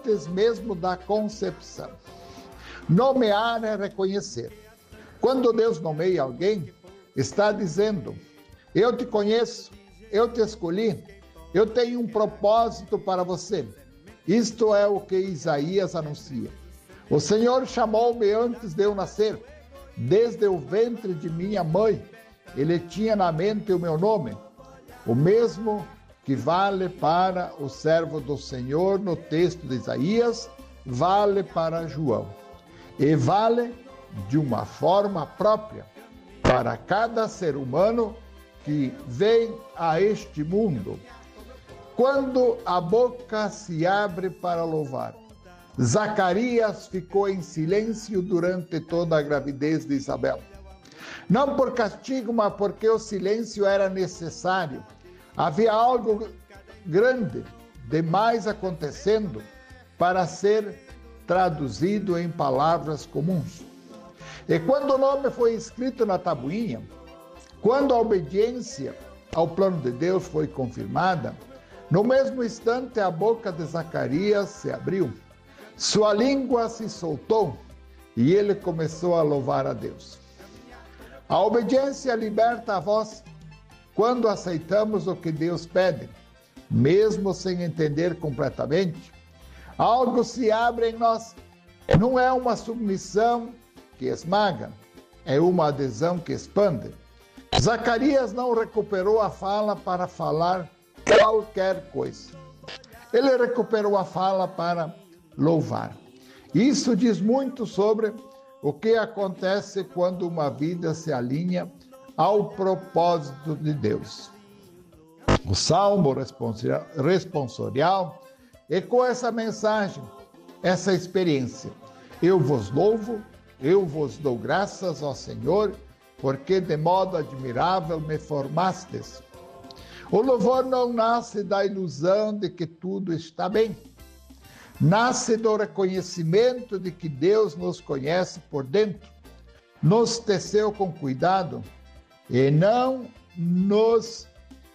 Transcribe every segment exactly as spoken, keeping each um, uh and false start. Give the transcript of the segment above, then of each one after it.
antes mesmo da concepção. Nomear é reconhecer. Quando Deus nomeia alguém, está dizendo: eu te conheço, eu te escolhi, eu tenho um propósito para você. Isto é o que Isaías anuncia. O Senhor chamou-me antes de eu nascer, desde o ventre de minha mãe. Ele tinha na mente o meu nome, o mesmo que vale para o servo do Senhor no texto de Isaías, vale para João. E vale de uma forma própria para cada ser humano que vem a este mundo. Quando a boca se abre para louvar, Zacarias ficou em silêncio durante toda a gravidez de Isabel. Não por castigo, mas porque o silêncio era necessário. Havia algo grande demais acontecendo para ser traduzido em palavras comuns. E quando o nome foi escrito na tabuinha, quando a obediência ao plano de Deus foi confirmada, no mesmo instante a boca de Zacarias se abriu, sua língua se soltou e ele começou a louvar a Deus. A obediência liberta a voz quando aceitamos o que Deus pede, mesmo sem entender completamente. Algo se abre em nós. Não é uma submissão que esmaga, é uma adesão que expande. Zacarias não recuperou a fala para falar qualquer coisa. Ele recuperou a fala para louvar. Isso diz muito sobre o que acontece quando uma vida se alinha ao propósito de Deus. O Salmo responsorial ecoa essa mensagem, essa experiência. Eu vos louvo, eu vos dou graças ao Senhor, porque de modo admirável me formastes. O louvor não nasce da ilusão de que tudo está bem. Nasce do reconhecimento de que Deus nos conhece por dentro, nos teceu com cuidado e não nos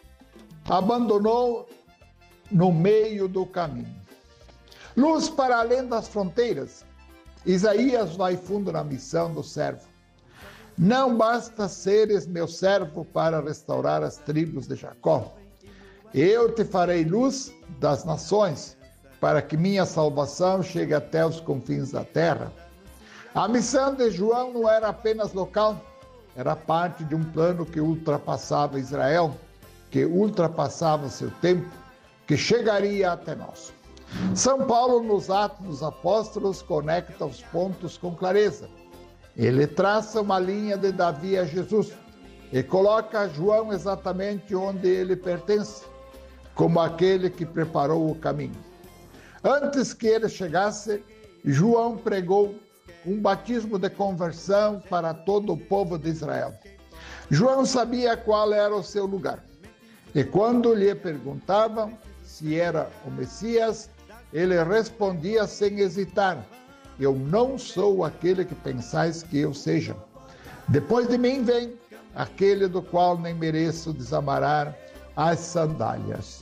abandonou no meio do caminho. Luz para além das fronteiras. Isaías vai fundo na missão do servo. Não basta seres meu servo para restaurar as tribos de Jacó. Eu te farei luz das nações, para que minha salvação chegue até os confins da terra. A missão de João não era apenas local, era parte de um plano que ultrapassava Israel, que ultrapassava seu tempo, que chegaria até nós. São Paulo, nos Atos dos Apóstolos, conecta os pontos com clareza. Ele traça uma linha de Davi a Jesus e coloca João exatamente onde ele pertence, como aquele que preparou o caminho. Antes que ele chegasse, João pregou um batismo de conversão para todo o povo de Israel. João sabia qual era o seu lugar. E quando lhe perguntavam se era o Messias, ele respondia sem hesitar: eu não sou aquele que pensais que eu seja. Depois de mim vem aquele do qual nem mereço desamarrar as sandálias.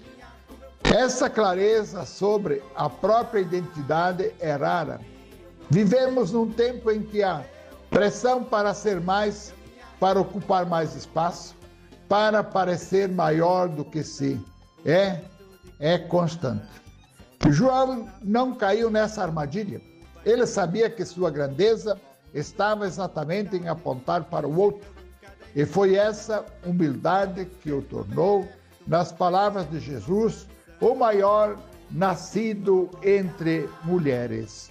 Essa clareza sobre a própria identidade é rara. Vivemos num tempo em que a pressão para ser mais, para ocupar mais espaço, para parecer maior do que se é, é constante. João não caiu nessa armadilha. Ele sabia que sua grandeza estava exatamente em apontar para o outro. E foi essa humildade que o tornou, nas palavras de Jesus, o maior nascido entre mulheres.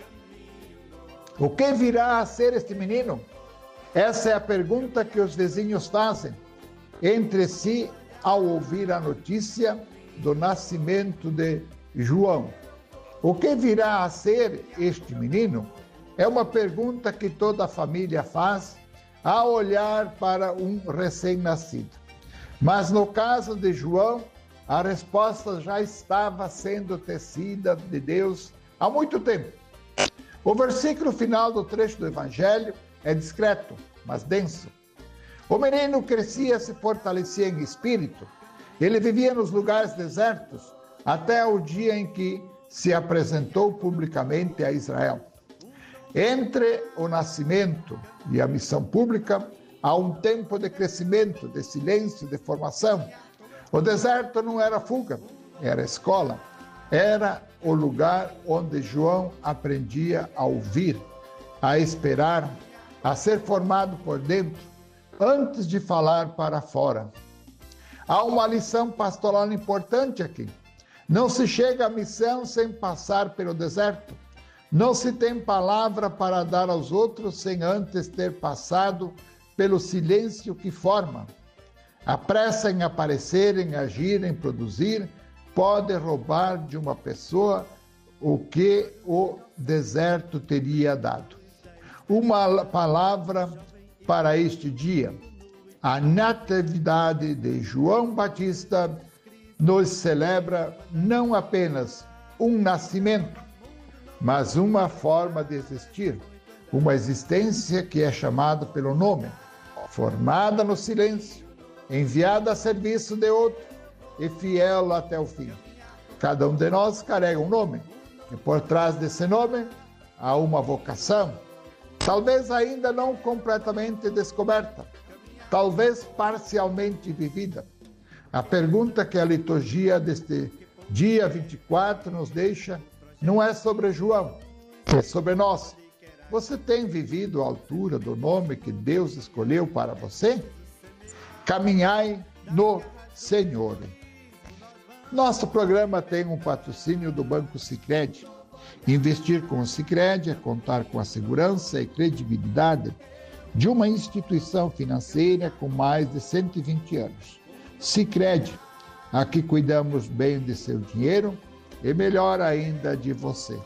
O que virá a ser este menino? Essa é a pergunta que os vizinhos fazem entre si ao ouvir a notícia do nascimento de João. O que virá a ser este menino? É uma pergunta que toda a família faz ao olhar para um recém-nascido. Mas no caso de João, a resposta já estava sendo tecida de Deus há muito tempo. O versículo final do trecho do Evangelho é discreto, mas denso. O menino crescia e se fortalecia em espírito. Ele vivia nos lugares desertos até o dia em que se apresentou publicamente a Israel. Entre o nascimento e a missão pública, há um tempo de crescimento, de silêncio, de formação. O deserto não era fuga, era escola. Era o lugar onde João aprendia a ouvir, a esperar, a ser formado por dentro, antes de falar para fora. Há uma lição pastoral importante aqui. Não se chega à missão sem passar pelo deserto. Não se tem palavra para dar aos outros sem antes ter passado pelo silêncio que forma. A pressa em aparecer, em agir, em produzir, pode roubar de uma pessoa o que o deserto teria dado. Uma palavra para este dia. A natividade de João Batista nos celebra não apenas um nascimento, mas uma forma de existir, uma existência que é chamada pelo nome, formada no silêncio, enviada a serviço de outro e fiel até o fim. Cada um de nós carrega um nome, e por trás desse nome há uma vocação, talvez ainda não completamente descoberta, talvez parcialmente vivida. A pergunta que a liturgia deste dia vinte e quatro nos deixa não é sobre João, é sobre nós. Você tem vivido à altura do nome que Deus escolheu para você? Caminhai no Senhor. Nosso programa tem um patrocínio do Banco Sicredi. Investir com o Sicredi é contar com a segurança e credibilidade de uma instituição financeira com mais de cento e vinte anos. Sicredi, aqui cuidamos bem de seu dinheiro e melhor ainda de você.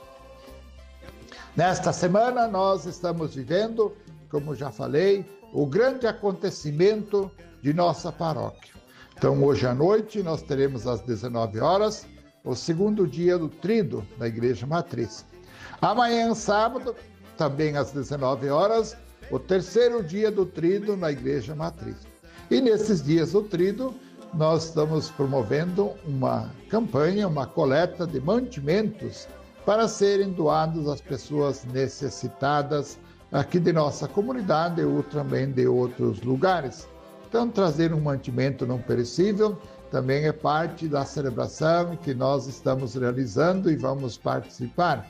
Nesta semana nós estamos vivendo, como já falei, o grande acontecimento de nossa paróquia. Então hoje à noite nós teremos às dezenove horas o segundo dia do Tríduo da Igreja Matriz. Amanhã, sábado, também às dezenove horas, o terceiro dia do Tríduo na Igreja Matriz. E nesses dias do Tríduo, nós estamos promovendo uma campanha, uma coleta de mantimentos para serem doados às pessoas necessitadas aqui de nossa comunidade ou também de outros lugares. Então, trazer um mantimento não perecível também é parte da celebração que nós estamos realizando e vamos participar.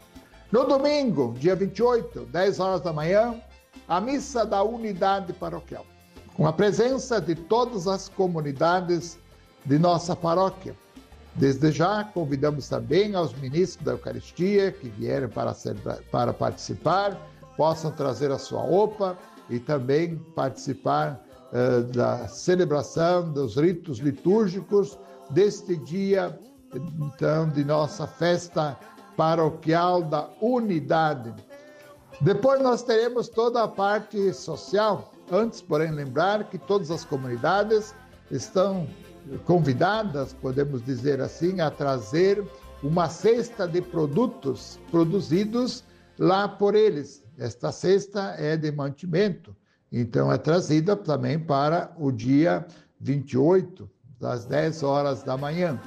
No domingo, dia vinte e oito, dez horas da manhã, a missa da unidade paroquial, com a presença de todas as comunidades de nossa paróquia. Desde já, convidamos também aos ministros da Eucaristia que vieram para, ser, para participar, possam trazer a sua opa e também participar uh, da celebração dos ritos litúrgicos deste dia, então, de nossa festa paroquial da unidade. Depois nós teremos toda a parte social. Antes, porém, lembrar que todas as comunidades estão convidadas, podemos dizer assim, a trazer uma cesta de produtos produzidos lá por eles. Esta cesta é de mantimento, então é trazida também para o dia vinte e oito, das dez horas da manhã.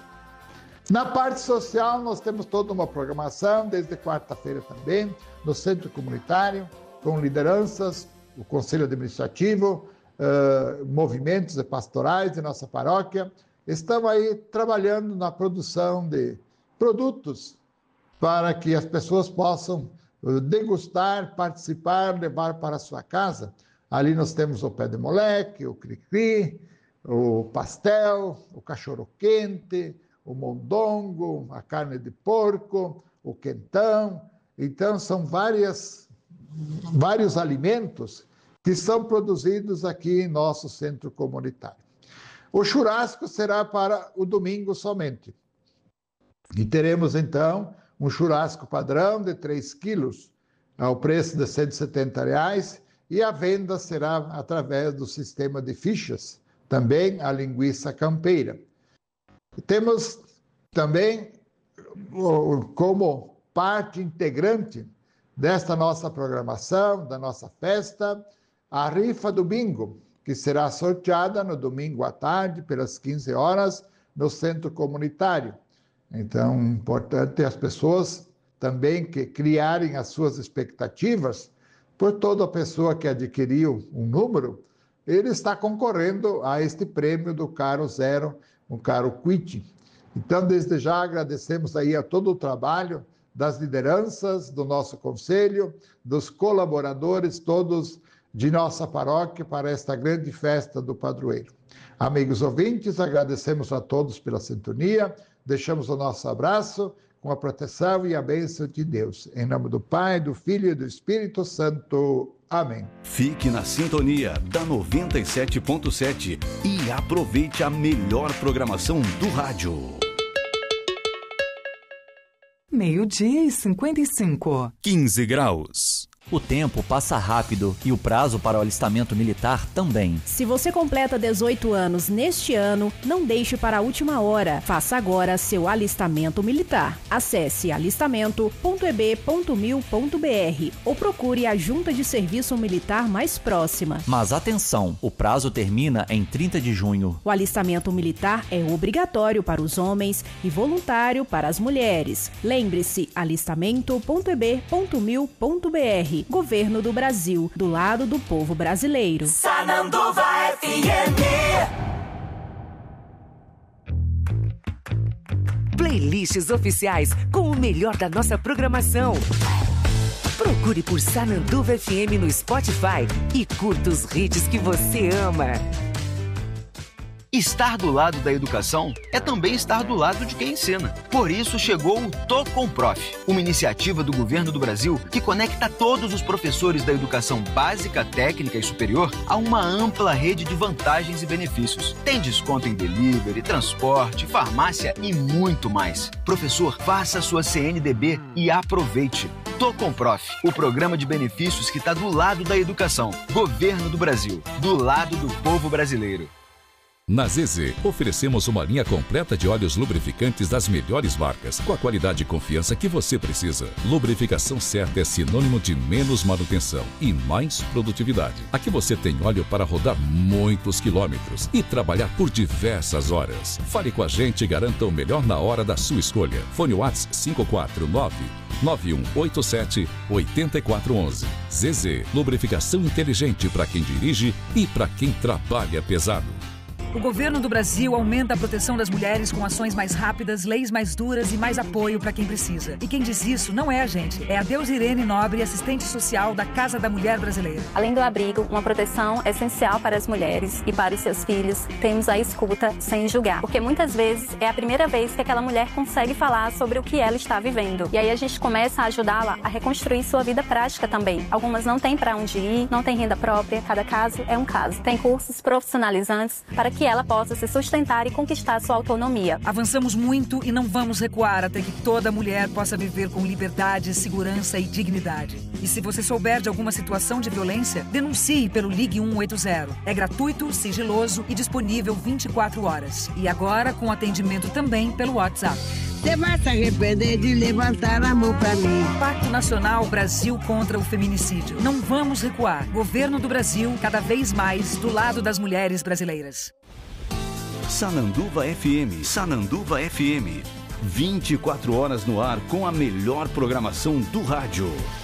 Na parte social, nós temos toda uma programação, desde quarta-feira também, no Centro Comunitário, com lideranças, o Conselho Administrativo, uh, movimentos e pastorais de nossa paróquia, estão aí trabalhando na produção de produtos para que as pessoas possam uh, degustar, participar, levar para a sua casa. Ali nós temos o pé de moleque, o cri-cri, o pastel, o cachorro-quente, o mondongo, a carne de porco, o quentão. Então, são várias, vários alimentos que são produzidos aqui em nosso centro comunitário. O churrasco será para o domingo somente. E teremos, então, um churrasco padrão de três quilos, ao preço de cento e setenta reais, e a venda será através do sistema de fichas, também a linguiça campeira. Temos também, como parte integrante desta nossa programação, da nossa festa, a rifa do bingo, que será sorteada no domingo à tarde, pelas quinze horas, no centro comunitário. Então, é importante as pessoas também que criarem as suas expectativas, por toda pessoa que adquiriu um número, ele está concorrendo a este prêmio do Caro Zero, um Caro Quit. Então, desde já, agradecemos aí a todo o trabalho das lideranças do nosso conselho, dos colaboradores todos de nossa paróquia para esta grande festa do padroeiro. Amigos ouvintes, agradecemos a todos pela sintonia, deixamos o nosso abraço com a proteção e a bênção de Deus. Em nome do Pai, do Filho e do Espírito Santo. Amém. Fique na sintonia da noventa e sete ponto sete e aproveite a melhor programação do rádio. Meio-dia e cinquenta e cinco. quinze graus. O tempo passa rápido e o prazo para o alistamento militar também. Se você completa dezoito anos neste ano, não deixe para a última hora. Faça agora seu alistamento militar. Acesse alistamento ponto e b ponto mil ponto b r ou procure a Junta de Serviço Militar mais próxima. Mas atenção, o prazo termina em trinta de junho. O alistamento militar é obrigatório para os homens e voluntário para as mulheres. Lembre-se, alistamento ponto e b ponto mil ponto b r. Governo do Brasil, do lado do povo brasileiro. Sananduva F M. Playlists oficiais com o melhor da nossa programação. Procure por Sananduva F M no Spotify e curta os hits que você ama. Estar do lado da educação é também estar do lado de quem ensina. Por isso chegou o Tô Com Prof, uma iniciativa do Governo do Brasil que conecta todos os professores da educação básica, técnica e superior a uma ampla rede de vantagens e benefícios. Tem desconto em delivery, transporte, farmácia e muito mais. Professor, faça sua C N D B e aproveite. Tô Com Prof, o programa de benefícios que está do lado da educação. Governo do Brasil, do lado do povo brasileiro. Na Z Z, oferecemos uma linha completa de óleos lubrificantes das melhores marcas, com a qualidade e confiança que você precisa. Lubrificação certa é sinônimo de menos manutenção e mais produtividade. Aqui você tem óleo para rodar muitos quilômetros e trabalhar por diversas horas. Fale com a gente e garanta o melhor na hora da sua escolha. Fone WhatsApp cinco quatro nove, nove um oito sete, oito quatro um um. Z Z, lubrificação inteligente para quem dirige e para quem trabalha pesado. O governo do Brasil aumenta a proteção das mulheres com ações mais rápidas, leis mais duras e mais apoio para quem precisa. E quem diz isso não é a gente, é a Deus Irene Nobre, assistente social da Casa da Mulher Brasileira. Além do abrigo, uma proteção essencial para as mulheres e para os seus filhos, temos a escuta sem julgar. Porque muitas vezes é a primeira vez que aquela mulher consegue falar sobre o que ela está vivendo. E aí a gente começa a ajudá-la a reconstruir sua vida prática também. Algumas não têm para onde ir, não têm renda própria, cada caso é um caso. Tem cursos profissionalizantes para que que ela possa se sustentar e conquistar sua autonomia. Avançamos muito e não vamos recuar até que toda mulher possa viver com liberdade, segurança e dignidade. E se você souber de alguma situação de violência, denuncie pelo Ligue um oito zero. É gratuito, sigiloso e disponível vinte e quatro horas. E agora com atendimento também pelo WhatsApp. Você vai se arrepender de levantar a mão pra mim. Pacto Nacional Brasil contra o Feminicídio. Não vamos recuar. Governo do Brasil, cada vez mais do lado das mulheres brasileiras. Sananduva F M, Sananduva F M. vinte e quatro horas no ar com a melhor programação do rádio.